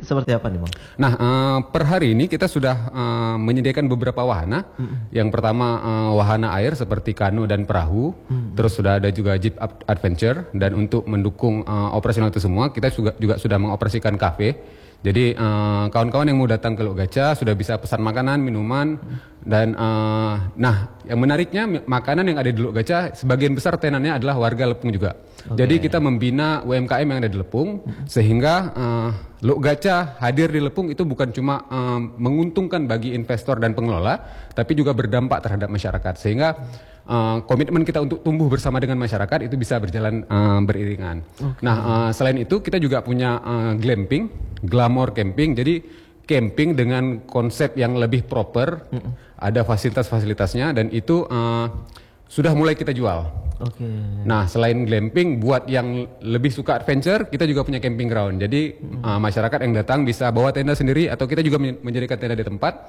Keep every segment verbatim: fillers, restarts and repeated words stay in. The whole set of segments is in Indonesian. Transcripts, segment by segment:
seperti apa nih Bang? Nah, uh, per hari ini kita sudah uh, menyediakan beberapa wahana. Mm-hmm. Yang pertama uh, wahana air seperti kano dan perahu. Mm-hmm. Terus sudah ada juga jeep adventure. Dan untuk mendukung uh, operasional itu semua, kita juga, juga sudah mengoperasikan kafe. Jadi uh, kawan-kawan yang mau datang ke Lok Gaca sudah bisa pesan makanan, minuman, dan uh, nah yang menariknya makanan yang ada di Lok Gaca sebagian besar tenannya adalah warga Lepung juga. Okay. Jadi kita membina U M K M yang ada di Lepung sehingga uh, Lok Gaca hadir di Lepung itu bukan cuma uh, menguntungkan bagi investor dan pengelola, tapi juga berdampak terhadap masyarakat sehingga Uh, komitmen kita untuk tumbuh bersama dengan masyarakat itu bisa berjalan uh, beriringan. Okay. Nah, uh, selain itu kita juga punya uh, glamping, glamour camping. Jadi camping dengan konsep yang lebih proper, mm -mm. ada fasilitas-fasilitasnya dan itu uh, sudah mulai kita jual. Okay. Nah, selain glamping, buat yang lebih suka adventure, kita juga punya camping ground. Jadi mm. uh, masyarakat yang datang bisa bawa tenda sendiri atau kita juga menjadikan tenda di tempat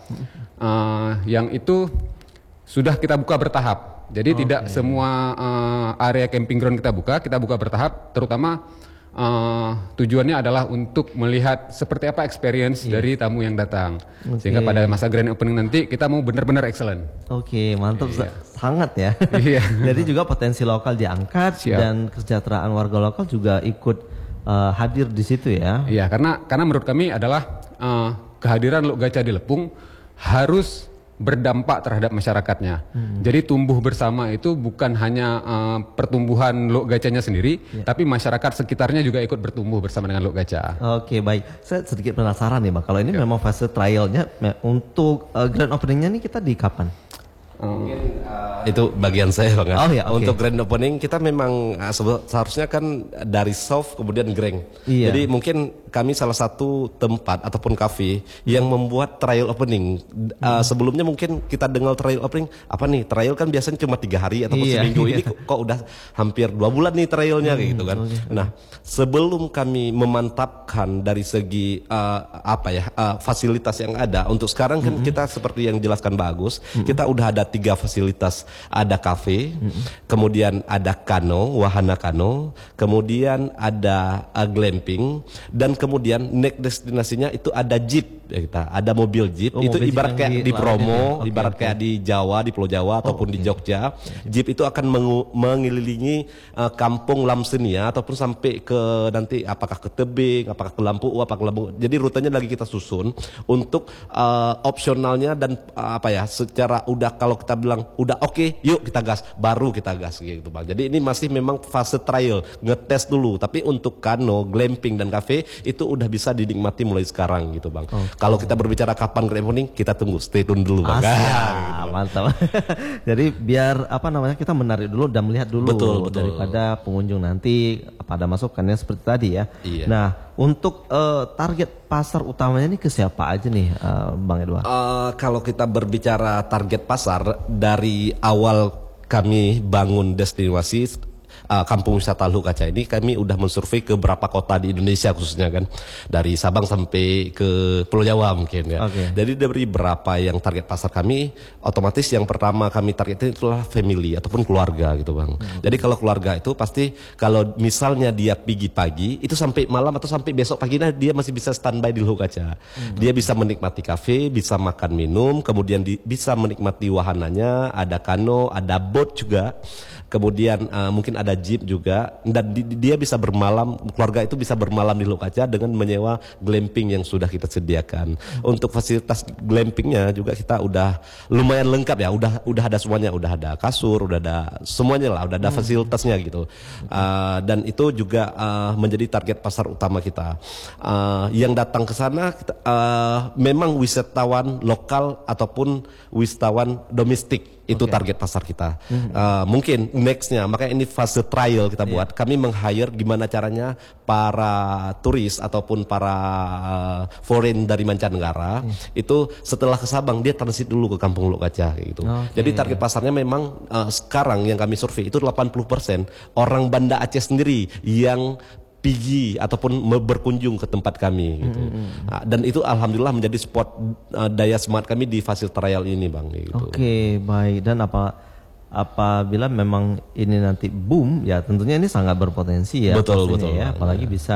uh, yang itu sudah kita buka bertahap. Jadi okay. tidak semua uh, area camping ground kita buka, kita buka bertahap, terutama uh, tujuannya adalah untuk melihat seperti apa experience yeah. dari tamu yang datang. Okay. Sehingga pada masa grand opening nanti kita mau benar-benar excellent. Oke, okay, mantap yeah. sangat ya. Yeah. Jadi juga potensi lokal diangkat. Siap. Dan kesejahteraan warga lokal juga ikut uh, hadir di situ ya. Iya, yeah, karena karena menurut kami adalah uh, kehadiran Lok Gaca di Lepung harus berdampak terhadap masyarakatnya. Hmm. Jadi tumbuh bersama itu bukan hanya uh, pertumbuhan Lok Gacanya sendiri, ya. tapi masyarakat sekitarnya juga ikut bertumbuh bersama dengan Lok Gaca. Oke, baik. Saya sedikit penasaran nih Bang, kalau ini ya. memang fase trialnya untuk uh, grand openingnya nih kita di kapan? Mungkin uh, itu bagian saya Bang. Oh, ya, okay. Untuk grand opening kita memang uh, seharusnya kan dari soft kemudian grand. Iya. Jadi mungkin kami salah satu tempat ataupun kafe yang membuat trial opening. Uh, hmm. Sebelumnya mungkin kita dengar trial opening apa nih? Trial kan biasanya cuma tiga hari ataupun iya, seminggu. Iya. Ini kok, kok udah hampir dua bulan nih trialnya hmm, gitu kan. Okay. Nah, sebelum kami memantapkan dari segi uh, apa ya uh, fasilitas yang ada untuk sekarang kan hmm. kita seperti yang jelaskan bagus, hmm. kita udah ada tiga fasilitas, ada kafe, mm-hmm. kemudian ada kano, wahana kano, kemudian ada uh, glamping, dan kemudian next destinasinya itu ada jeep, ya kita ada mobil jeep, oh, itu mobil ibarat kayak di, di Bromo, okay, ibarat okay. kayak di Jawa, di Pulau Jawa oh, ataupun okay. di Jogja, jeep itu akan mengu- mengelilingi uh, kampung Lamsenia ataupun sampai ke nanti apakah ke Tebing, apakah ke Lampu, apakah ke Lampung. Jadi rutenya lagi kita susun untuk uh, opsionalnya dan uh, apa ya, secara udah kalau kita bilang udah oke, okay, yuk kita gas, baru kita gas gitu Bang. Jadi ini masih memang fase trial, ngetes dulu. Tapi untuk kano, glamping dan cafe itu udah bisa dinikmati mulai sekarang gitu Bang. Oh. Kalau kita berbicara kapan grand opening, kita tunggu, stay tune dulu Bang. Ah, gitu, mantap. Jadi biar apa namanya kita menarik dulu dan melihat dulu betul, betul. daripada pengunjung nanti pada masukannya seperti tadi ya. Iya. Nah, untuk uh, target pasar utamanya ini ke siapa aja nih uh, Bang Edward? Uh, kalau kita berbicara target pasar dari awal kami bangun destinasi uh, kampung wisata Lok Gaca ini, kami udah mensurvei ke berapa kota di Indonesia khususnya kan, dari Sabang sampai ke Pulau Jawa mungkin ya. Okay. Jadi dari berapa yang target pasar kami, otomatis yang pertama kami targetin itulah family ataupun keluarga gitu Bang. Hmm. Jadi kalau keluarga itu pasti kalau misalnya dia pergi pagi itu sampai malam atau sampai besok paginya dia masih bisa standby di Lok Gaca. Hmm. Dia bisa menikmati kafe, bisa makan minum, kemudian di, bisa menikmati wahananya, ada kano, ada boat juga. Kemudian uh, mungkin ada jeep juga, dan di, dia bisa bermalam, keluarga itu bisa bermalam di Lok Gaca dengan menyewa glamping yang sudah kita sediakan. Hmm. Untuk fasilitas glampingnya juga kita udah lumayan lengkap ya, udah udah ada semuanya, udah ada kasur, udah ada semuanya lah, udah ada hmm. fasilitasnya gitu. Uh, dan itu juga uh, menjadi target pasar utama kita. Uh, yang datang ke sana uh, memang wisatawan lokal ataupun wisatawan domestik. Itu okay. target pasar kita. Mm-hmm. Uh, mungkin nextnya, makanya ini fase trial kita buat. Yeah. Kami meng-hire gimana caranya para turis ataupun para uh, foreign dari mancanegara yeah. itu setelah ke Sabang dia transit dulu ke Kampung Lok Gaca gitu. Okay. Jadi target pasarnya memang uh, sekarang yang kami survei itu delapan puluh persen orang Banda Aceh sendiri yang pergi ataupun berkunjung ke tempat kami gitu. Mm-hmm. Nah, dan itu alhamdulillah menjadi spot uh, daya semangat kami di fase trial ini Bang gitu. Oke, okay, baik. Dan apa apabila memang ini nanti boom ya tentunya ini sangat berpotensi ya. Betul betul ya, apalagi ya. bisa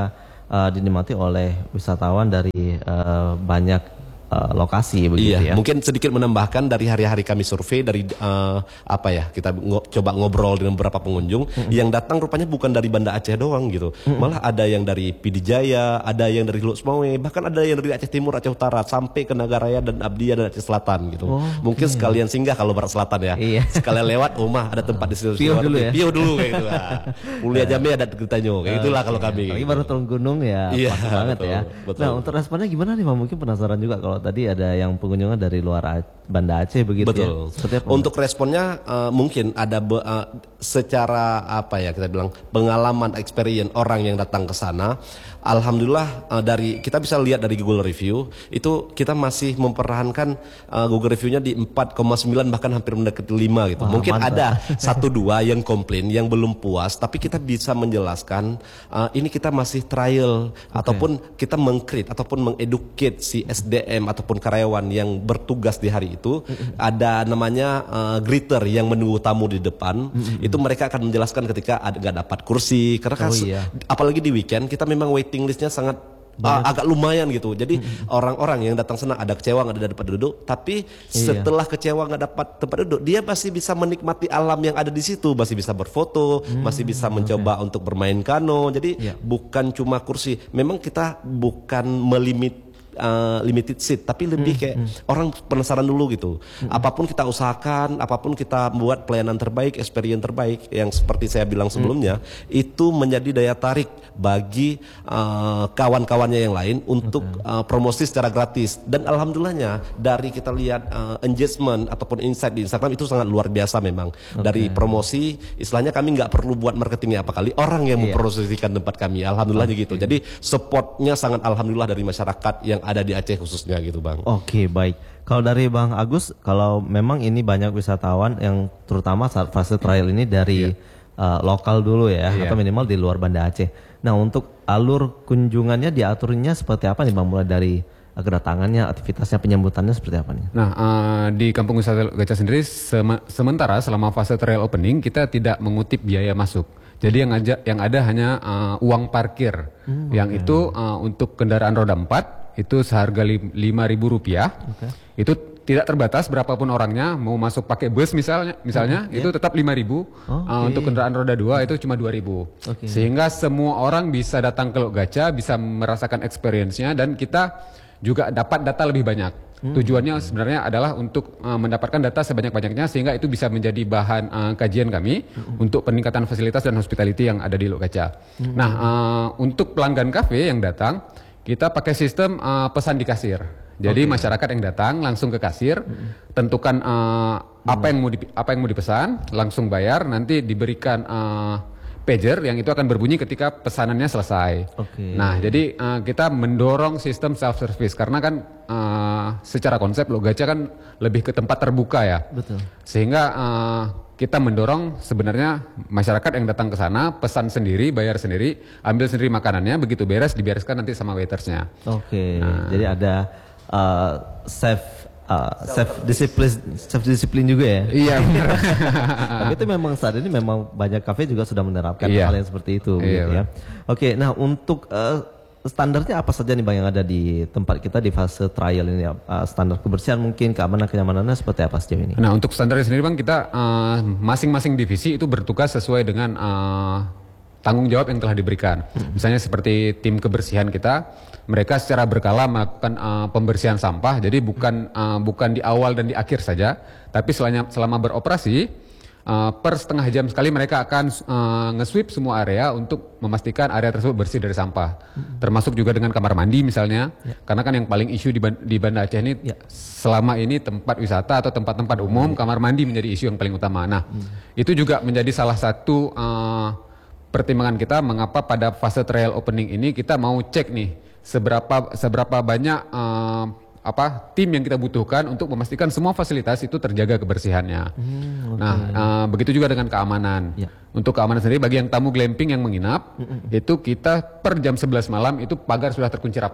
uh, dinikmati oleh wisatawan dari uh, banyak uh, lokasi begitu Iya, ya. mungkin sedikit menambahkan dari hari-hari kami survei dari uh, apa ya kita ngo- coba ngobrol dengan beberapa pengunjung mm-hmm. yang datang rupanya bukan dari Banda Aceh doang gitu, mm-hmm. malah ada yang dari P D Jaya, ada yang dari Luk Semawe, bahkan ada yang dari Aceh Timur, Aceh Utara sampai ke Nagaraya dan Abdia dan Aceh Selatan gitu. Oh, mungkin okay. sekalian singgah kalau Barat Selatan ya, iya. sekalian lewat rumah ada tempat di situ. Pio dulu ya, Pio dulu kayak gitu. Kuliah Jambi ada ceritanya, kayak gitulah kalau kami. Tapi baru turun gunung ya, iya, pas banget betul, ya. Betul. Nah untuk responnya gimana nih Bang? Mungkin penasaran juga kalau tadi ada yang pengunjungnya dari luar Banda Aceh begitu Betul. ya. Untuk responnya uh, mungkin ada be, uh, secara apa ya kita bilang pengalaman experience orang yang datang ke sana. Alhamdulillah uh, dari kita bisa lihat dari Google Review itu kita masih mempertahankan uh, Google Review-nya di empat koma sembilan bahkan hampir mendekati lima gitu. Wah, mungkin mantap. Ada satu dua yang komplain yang belum puas tapi kita bisa menjelaskan uh, ini kita masih trial okay. ataupun kita mengcreate ataupun mengeducate si S D M ataupun karyawan yang bertugas di hari itu. Mm-hmm. Ada namanya uh, greeter yang menunggu tamu di depan. Mm-hmm. Itu mereka akan menjelaskan ketika ada nggak dapat kursi karena kan oh, iya. apalagi di weekend kita memang waiting listnya sangat uh, agak lumayan gitu. Jadi mm-hmm. orang-orang yang datang sana ada kecewa nggak ada tempat duduk, tapi iya. setelah kecewa nggak dapat tempat duduk, dia masih bisa menikmati alam yang ada di situ, masih bisa berfoto, mm-hmm. masih bisa mencoba okay. untuk bermain kano. Jadi yeah. bukan cuma kursi. Memang kita bukan melimit Uh, limited seat tapi lebih kayak hmm, hmm. orang penasaran dulu gitu. Hmm. Apapun kita usahakan, apapun kita buat pelayanan terbaik, experience terbaik yang seperti saya bilang sebelumnya, hmm. itu menjadi daya tarik bagi uh, kawan-kawannya yang lain untuk okay. uh, promosi secara gratis. Dan alhamdulillahnya dari kita lihat uh, engagement ataupun insight di Instagram itu sangat luar biasa memang. Okay. Dari promosi, istilahnya kami nggak perlu buat marketingnya apa kali, orang yang yeah. mempromosikan tempat kami. Alhamdulillahnya okay. gitu. Jadi supportnya sangat alhamdulillah dari masyarakat yang ada di Aceh khususnya gitu Bang. Oke baik. Kalau dari Bang Agus, kalau memang ini banyak wisatawan yang terutama saat fase trial ini dari yeah. uh, lokal dulu ya, yeah. atau minimal di luar Banda Aceh. Nah untuk alur kunjungannya diaturnya seperti apa nih Bang? Mulai dari kedatangannya, aktivitasnya, penyambutannya seperti apa nih? Nah uh, di Kampung Wisata Gaca sendiri sem- sementara selama fase trial opening kita tidak mengutip biaya masuk. Jadi yang aja yang ada hanya uh, uang parkir, hmm, yang okay. itu uh, untuk kendaraan roda empat itu seharga lima ribu rupiah. Okay. Itu tidak terbatas berapapun orangnya, mau masuk pakai bus misalnya, misalnya hmm, itu yeah. tetap lima ribu. Oh, okay. uh, untuk kendaraan roda dua itu cuma dua ribu. Okay. Sehingga semua orang bisa datang ke Lok Gaca, bisa merasakan experience-nya dan kita juga dapat data lebih banyak. Hmm. Tujuannya sebenarnya adalah untuk uh, mendapatkan data sebanyak-banyaknya sehingga itu bisa menjadi bahan uh, kajian kami hmm. untuk peningkatan fasilitas dan hospitality yang ada di Lok Gaca. Hmm. Nah, uh, untuk pelanggan kafe yang datang, kita pakai sistem uh, pesan di kasir. Jadi okay. masyarakat yang datang langsung ke kasir, hmm. tentukan uh, hmm. apa yang mau di, apa yang mau dipesan, langsung bayar, nanti diberikan uh, pager yang itu akan berbunyi ketika pesanannya selesai. Okay. Nah, jadi uh, kita mendorong sistem self service karena kan uh, secara konsep Lok Gaca kan lebih ke tempat terbuka ya. Betul. Sehingga uh, kita mendorong sebenarnya masyarakat yang datang ke sana pesan sendiri, bayar sendiri, ambil sendiri makanannya, begitu beres dibereskan nanti sama waitersnya. Oke. Okay. Nah. Jadi ada uh, self Uh, self disiplin, self disiplin juga ya. Iya benar. Tapi itu memang saat ini memang banyak kafe juga sudah menerapkan iya. hal yang seperti itu, iya, gitu ya. Oke, nah untuk uh, standarnya apa saja nih Bang yang ada di tempat kita di fase trial ini? Uh, standar kebersihan mungkin, keamanan, kenyamanannya seperti apa sejauh ini? Nah untuk standarnya sendiri Bang, kita uh, masing-masing divisi itu bertugas sesuai dengan uh, tanggung jawab yang telah diberikan. Hmm. Misalnya seperti tim kebersihan kita, mereka secara berkala melakukan uh, pembersihan sampah. Jadi bukan uh, bukan di awal dan di akhir saja, tapi selama, selama beroperasi uh, per setengah jam sekali mereka akan uh, nge-sweep semua area untuk memastikan area tersebut bersih dari sampah. Hmm. Termasuk juga dengan kamar mandi misalnya, ya. Karena kan yang paling isu di, di Banda Aceh ini ya. selama ini tempat wisata atau tempat-tempat umum, hmm. kamar mandi menjadi isu yang paling utama. Nah, hmm. itu juga menjadi salah satu uh, pertimbangan kita mengapa pada fase trial opening ini kita mau cek nih seberapa seberapa banyak uh, apa tim yang kita butuhkan untuk memastikan semua fasilitas itu terjaga kebersihannya. Hmm, okay. Nah uh, begitu juga dengan keamanan. Ya. Untuk keamanan sendiri bagi yang tamu glamping yang menginap mm -mm. itu kita per jam sebelas malam itu pagar sudah terkunci rapat.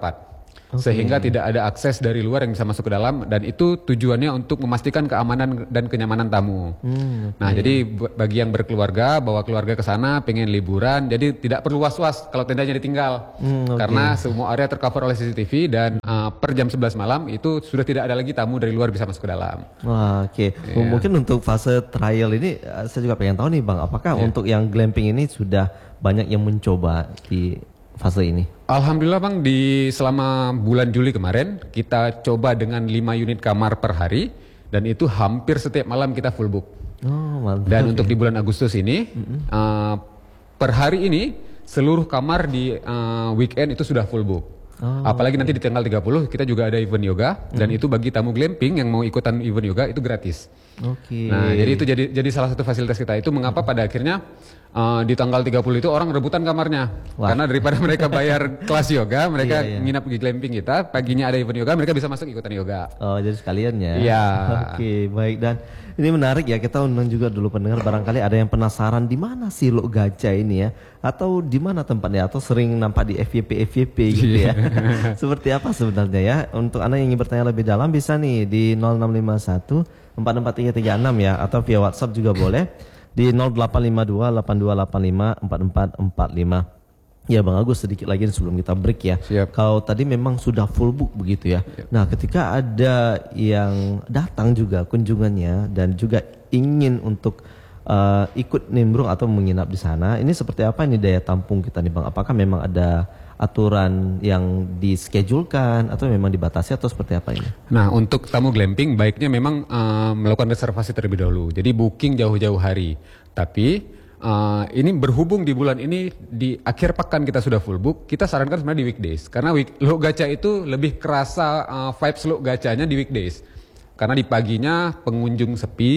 Okay. Sehingga tidak ada akses dari luar yang bisa masuk ke dalam, dan itu tujuannya untuk memastikan keamanan dan kenyamanan tamu. Hmm, okay. Nah, jadi bagi yang berkeluarga, bawa keluarga ke sana, pengen liburan, jadi tidak perlu was-was kalau tendanya ditinggal. Hmm, okay. Karena semua area tercover oleh C C T V, dan uh, per jam sebelas malam itu sudah tidak ada lagi tamu dari luar bisa masuk ke dalam. Wah, oke. Okay. Yeah. Mungkin untuk fase trial ini saya juga pengen tahu nih Bang, apakah yeah. untuk yang glamping ini sudah banyak yang mencoba di fase ini? Alhamdulillah Bang, di selama bulan Juli kemarin kita coba dengan lima unit kamar per hari, dan itu hampir setiap malam kita full book. Oh, mantap. Dan untuk di bulan Agustus ini mm-hmm. uh, per hari ini seluruh kamar di uh, weekend itu sudah full book. Oh, apalagi okay. nanti di tanggal tiga puluh kita juga ada event yoga, mm-hmm. dan itu bagi tamu glamping yang mau ikutan event yoga itu gratis. Oke. Okay. Nah, jadi itu jadi jadi salah satu fasilitas kita. Itu mengapa pada akhirnya uh, di tanggal tiga puluh itu orang rebutan kamarnya. Wah. Karena daripada mereka bayar kelas yoga, mereka iya, iya. nginap di glamping kita, paginya ada event yoga, mereka bisa masuk ikutan yoga. Oh, jadi sekalian ya. Iya. Oke, okay, baik. Dan ini menarik ya, kita undang juga dulu pendengar, barangkali ada yang penasaran di mana sih Lok Gajah ini ya, atau di mana tempatnya, atau sering nampak di F Y P F Y P gitu ya. Seperti apa sebenarnya ya? Untuk Anda yang ingin bertanya lebih dalam bisa nih di nol enam lima satu empat empat tiga tiga enam ya, atau via WhatsApp juga boleh di nol delapan lima dua delapan dua delapan lima empat empat empat lima. Ya Bang Agus, sedikit lagi sebelum kita break ya. Siap. Kalau tadi memang sudah full book begitu ya. Siap. Nah, ketika ada yang datang juga kunjungannya dan juga ingin untuk uh, ikut nimbrung atau menginap di sana, ini seperti apa ini daya tampung kita nih Bang? Apakah memang ada aturan yang dischedulkan atau memang dibatasi atau seperti apa ini? Nah, untuk tamu glamping baiknya memang uh, melakukan reservasi terlebih dahulu. Jadi booking jauh-jauh hari. Tapi uh, ini berhubung di bulan ini di akhir pekan kita sudah full book, kita sarankan sebenarnya di weekdays. Karena week, Lok Gajah itu lebih kerasa uh, vibes Lok Gajahnya di weekdays. Karena di paginya pengunjung sepi,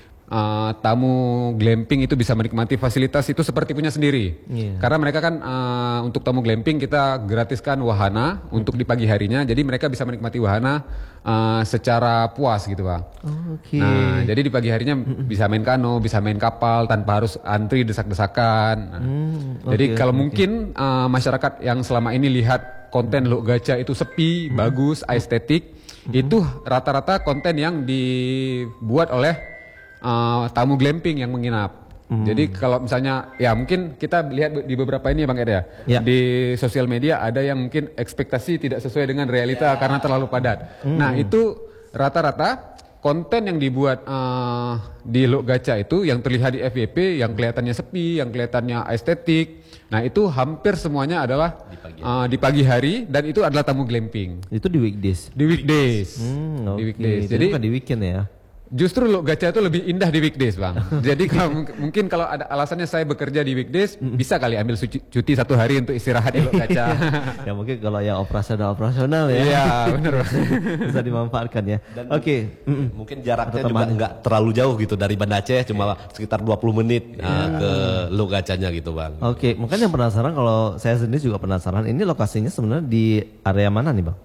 Uh, tamu glamping itu bisa menikmati fasilitas itu seperti punya sendiri. Yeah. Karena mereka kan uh, untuk tamu glamping kita gratiskan wahana mm-hmm. untuk di pagi harinya, jadi mereka bisa menikmati wahana uh, secara puas gitu Bang. Oh, okay. Nah, jadi di pagi harinya mm-hmm. bisa main kano, bisa main kapal tanpa harus antri desak-desakan. Nah, mm, okay, jadi kalau okay. mungkin uh, masyarakat yang selama ini lihat konten Lok Gajah itu sepi, mm-hmm. bagus, estetik, mm-hmm. itu rata-rata konten yang dibuat oleh Uh, tamu glamping yang menginap. Hmm. Jadi kalau misalnya ya mungkin kita lihat di beberapa ini ya Bang Ed ya, ya. Di sosial media ada yang mungkin ekspektasi tidak sesuai dengan realita ya. Karena terlalu padat. Hmm. Nah itu rata-rata konten yang dibuat uh, di Lok Gajah itu yang terlihat di F Y P, yang kelihatannya sepi, yang kelihatannya estetik. Nah itu hampir semuanya adalah di pagi, uh, di pagi hari, dan itu adalah tamu glamping. Itu di weekdays? Di weekdays. Hmm, okay. Di weekdays. Jadi bukan di weekend ya? Justru Lok Gajah itu lebih indah di weekdays Bang. Jadi kalau mungkin kalau ada alasannya saya bekerja di weekdays, bisa kali ambil cuti satu hari untuk istirahat di Lok Gajah. Ya mungkin kalau yang operasional-operasional ya. Iya benar. Bisa dimanfaatkan ya. Oke. Okay. Mungkin jaraknya juga enggak terlalu jauh gitu dari Banda Aceh, cuma sekitar dua puluh menit yeah. nah, ke Lok Gajahnya gitu Bang. Oke, okay. Mungkin yang penasaran, kalau saya sendiri juga penasaran, ini lokasinya sebenarnya di area mana nih Bang?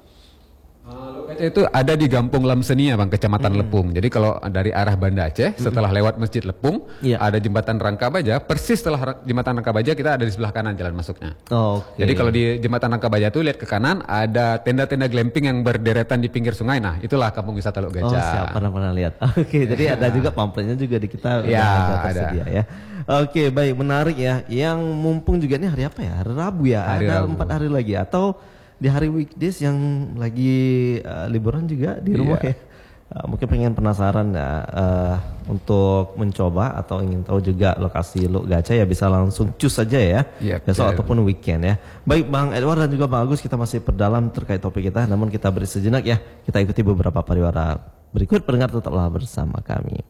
Itu ada di Gampung Lamsenia Bang, Kecamatan hmm. Lepung. Jadi kalau dari arah Banda Aceh, setelah lewat Masjid Lepung, ya. Ada jembatan Rangka Baja. Persis setelah jembatan Rangka Baja kita ada di sebelah kanan jalan masuknya. Oh, okay. Jadi kalau di jembatan Rangka Baja itu lihat ke kanan ada tenda-tenda glamping yang berderetan di pinggir sungai. Nah itulah kampung wisata Lok Gajah. Oh siap, pernah-pernah lihat. Oke, okay, jadi ada juga pamfletnya juga di kita. Ya ada. Ya. Oke, okay, baik, menarik ya. Yang mumpung juga ini hari apa ya? Hari Rabu ya. Hari ada Rabu. empat hari lagi atau di hari weekdays yang lagi uh, liburan juga di rumah yeah. ya. Uh, mungkin pengen penasaran ya uh, untuk mencoba atau ingin tahu juga lokasi Lok Gajah ya bisa langsung cus saja ya. Yep, besok yeah. ataupun weekend ya. Baik Bang Edward dan juga Bang Agus, kita masih perdalam terkait topik kita, namun kita beri sejenak ya. Kita ikuti beberapa pariwara berikut, pendengar tetaplah bersama kami.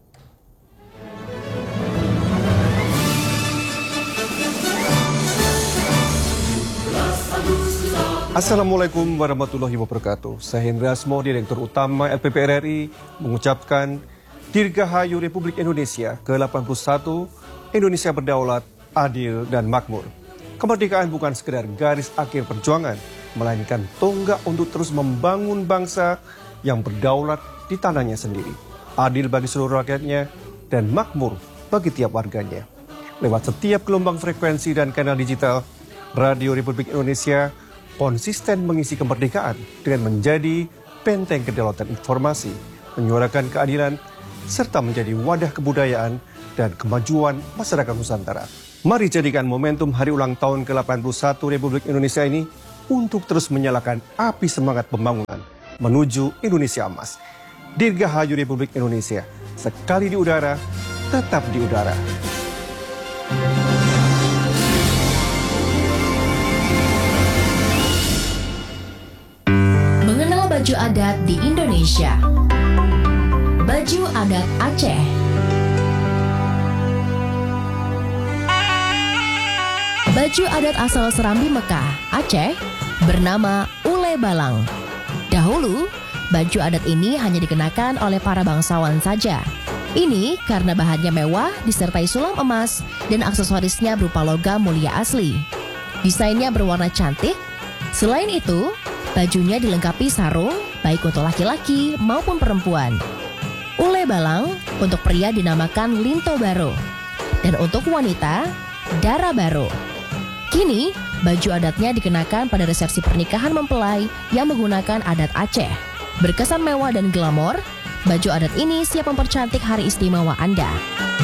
Assalamualaikum warahmatullahi wabarakatuh. Saya Hendra Asmo, Direktur Utama L P P R R I, mengucapkan Dirgahayu Republik Indonesia ke delapan puluh satu, Indonesia berdaulat, adil, dan makmur. Kemerdekaan bukan sekedar garis akhir perjuangan, melainkan tonggak untuk terus membangun bangsa yang berdaulat di tanahnya sendiri, adil bagi seluruh rakyatnya, dan makmur bagi tiap warganya. Lewat setiap gelombang frekuensi dan kanal digital, Radio Republik Indonesia konsisten mengisi kemerdekaan dengan menjadi benteng kedaulatan informasi, menyuarakan keadilan, serta menjadi wadah kebudayaan dan kemajuan masyarakat Nusantara. Mari jadikan momentum hari ulang tahun ke delapan puluh satu Republik Indonesia ini untuk terus menyalakan api semangat pembangunan menuju Indonesia emas. Dirgahayu Republik Indonesia, sekali di udara, tetap di udara. Mengenal baju adat di Indonesia. Baju adat Aceh. Baju adat asal Serambi Mekah, Aceh, bernama Ule Balang. Dahulu, baju adat ini hanya dikenakan oleh para bangsawan saja. Ini karena bahannya mewah disertai sulam emas dan aksesorisnya berupa logam mulia asli. Desainnya berwarna cantik. Selain itu, bajunya dilengkapi sarung baik untuk laki-laki maupun perempuan. Ule Balang untuk pria dinamakan Linto Baro dan untuk wanita Dara Baro. Kini, baju adatnya dikenakan pada resepsi pernikahan mempelai yang menggunakan adat Aceh. Berkesan mewah dan glamor, baju adat ini siap mempercantik hari istimewa Anda.